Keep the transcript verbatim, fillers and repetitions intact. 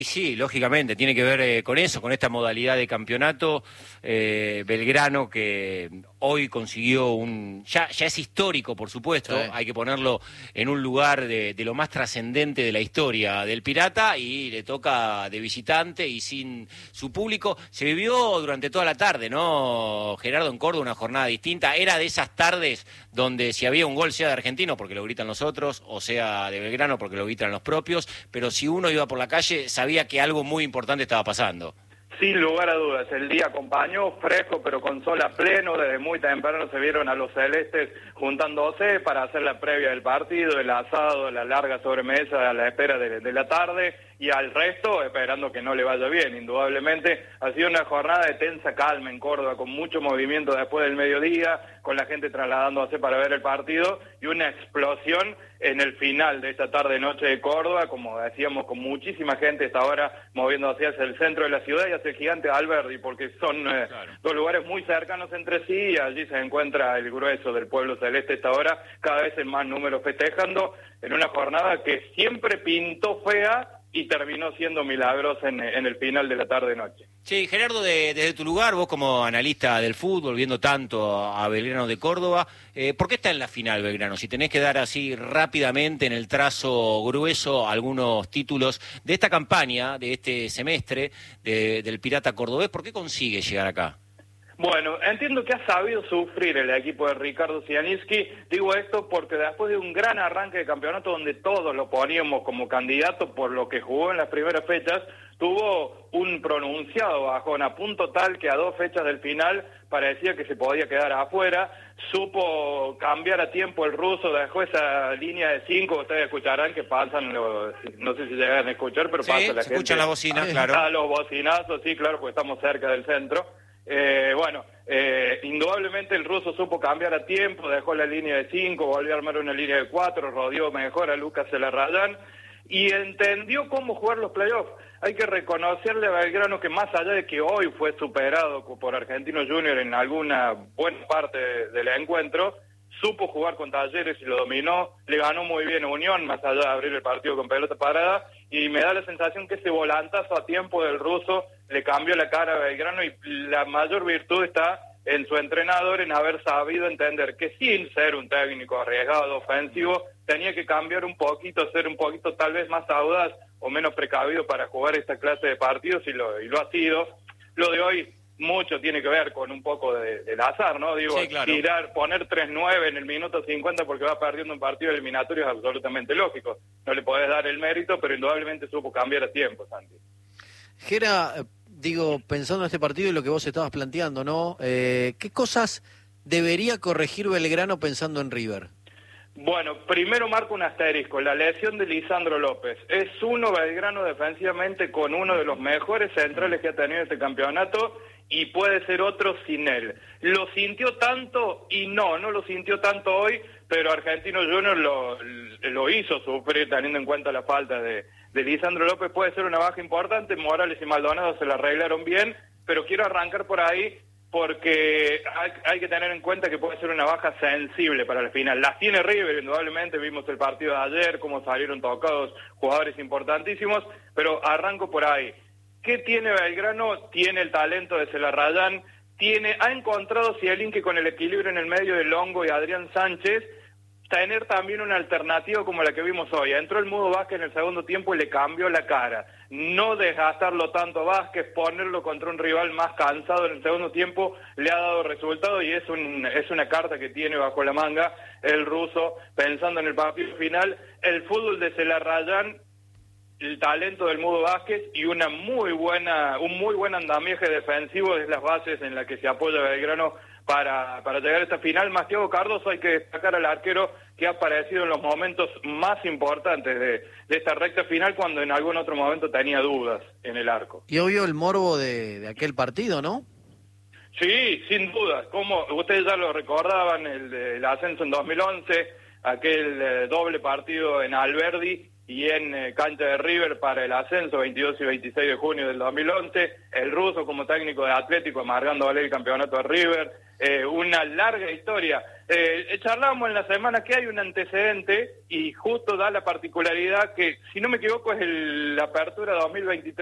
Y sí, lógicamente, tiene que ver eh, con eso, con esta modalidad de campeonato. eh, Belgrano que hoy consiguió un... Ya, ya es histórico, por Sí. supuesto, hay que ponerlo en un lugar de, de lo más trascendente de la historia del Pirata y le toca de visitante y sin su público. Se vivió durante toda la tarde, ¿no, Gerardo, en Córdoba, una jornada distinta? Era de esas tardes donde si había un gol, sea de Argentino porque lo gritan los otros, o sea de Belgrano porque lo gritan los propios, pero si uno iba por la calle sabía que algo muy importante estaba pasando. Sin lugar a dudas, el día acompañó, fresco pero con sol a pleno, desde muy temprano se vieron a los celestes juntándose para hacer la previa del partido, el asado, la larga sobremesa a la espera de, de la tarde, y al resto esperando que no le vaya bien. Indudablemente ha sido una jornada de tensa calma en Córdoba, con mucho movimiento después del mediodía, con la gente trasladándose para ver el partido, y una explosión en el final de esta tarde-noche de Córdoba, como decíamos, con muchísima gente esta hora moviéndose hacia el centro de la ciudad y hacia el gigante Alberdi, porque son eh, Claro. dos lugares muy cercanos entre sí, y allí se encuentra el grueso del pueblo celeste esta hora, cada vez en más números festejando, en una jornada que siempre pintó fea y terminó siendo milagrosa en, en el final de la tarde-noche. Sí, Gerardo, de- desde tu lugar, vos como analista del fútbol, viendo tanto a Belgrano de Córdoba, eh, ¿por qué está en la final Belgrano? Si tenés que dar así rápidamente en el trazo grueso algunos títulos de esta campaña, de este semestre de- del Pirata Cordobés, ¿por qué consigue llegar acá? Bueno, entiendo que ha sabido sufrir el equipo de Ricardo Sianiski. Digo esto porque después de un gran arranque de campeonato donde todos lo poníamos como candidato por lo que jugó en las primeras fechas, tuvo un pronunciado bajón a punto tal que a dos fechas del final parecía que se podía quedar afuera. Supo cambiar a tiempo el ruso, dejó esa línea de cinco, ustedes escucharán que pasan, los- no sé si llegan a escuchar, pero Sí, pasa la se gente. escuchan las bocinas, a- claro. A los bocinazos, sí, claro, porque estamos cerca del centro. Eh, bueno, eh, indudablemente el ruso supo cambiar a tiempo, dejó la línea de cinco, volvió a armar una línea de cuatro, rodeó mejor a Lucas Celarrayán y entendió cómo jugar los playoffs. Hay que reconocerle a Belgrano que más allá de que hoy fue superado por Argentino Junior en alguna buena parte del encuentro, supo jugar con Talleres y lo dominó, le ganó muy bien a Unión, más allá de abrir el partido con pelota parada, y me da la sensación que ese volantazo a tiempo del ruso le cambió la cara a Belgrano, y la mayor virtud está en su entrenador, en haber sabido entender que sin ser un técnico arriesgado ofensivo, tenía que cambiar un poquito, ser un poquito tal vez más audaz o menos precavido para jugar esta clase de partidos, y lo, y lo ha sido. Lo de hoy mucho tiene que ver con un poco de, del azar, ¿no? Digo, Sí, claro. tirar, poner tres nueve en el minuto cincuenta porque va perdiendo un partido eliminatorio es absolutamente lógico. No le podés dar el mérito, pero indudablemente supo cambiar a tiempo, Santi. Gera, eh, digo, pensando en este partido y lo que vos estabas planteando, ¿no? Eh, ¿Qué cosas debería corregir Belgrano pensando en River? Bueno, primero marco un asterisco, la lesión de Lisandro López. Es uno Belgrano defensivamente con uno de los mejores centrales que ha tenido este campeonato y puede ser otro sin él. Lo sintió tanto y no, no lo sintió tanto hoy, pero Argentino Junior lo, lo hizo sufrir teniendo en cuenta la falta de, de Lisandro López. Puede ser una baja importante, Morales y Maldonado se la arreglaron bien, pero quiero arrancar por ahí porque hay, hay que tener en cuenta que puede ser una baja sensible para la final. Las tiene River, indudablemente, vimos el partido de ayer, cómo salieron tocados jugadores importantísimos, pero arranco por ahí. ¿Qué tiene Belgrano? Tiene el talento de Celarrayán, tiene, ha encontrado Zielinski con el equilibrio en el medio de Longo y Adrián Sánchez, tener también una alternativa como la que vimos hoy. Entró el Mudo Vázquez en el segundo tiempo y le cambió la cara. No desgastarlo tanto a Vázquez, ponerlo contra un rival más cansado en el segundo tiempo, le ha dado resultado y es, un, es una carta que tiene bajo la manga el ruso, pensando en el partido final. El fútbol de Celarrayán, el talento del Mudo Vázquez y una muy buena, un muy buen andamiaje defensivo es las bases en las que se apoya Belgrano para, para llegar a esta final. Más Thiago Cardoso, hay que destacar al arquero que ha aparecido en los momentos más importantes de, de esta recta final, cuando en algún otro momento tenía dudas en el arco. Y obvio el morbo de, de aquel partido, ¿no? Sí, sin duda. Como ustedes ya lo recordaban, el, el ascenso en dos mil once, aquel eh, doble partido en Alberdi, y en eh, cancha de River para el ascenso veintidós y veintiséis de junio del dos mil once, el ruso como técnico de Atlético amargándole el campeonato a River, eh, una larga historia. Eh, charlamos en la semana que hay un antecedente y justo da la particularidad que, si no me equivoco, es el, la apertura dos mil veintitrés.